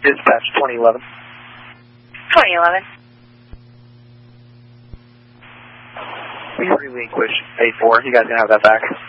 Dispatch 2011. 2011. We relinquish A4. You guys can have that back.